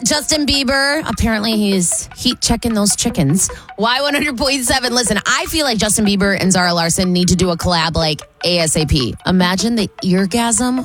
Justin Bieber, apparently he's heat checking those chickens. Y100.7. Listen, I feel like Justin Bieber and Zara Larson need to do a collab like ASAP. Imagine the eargasm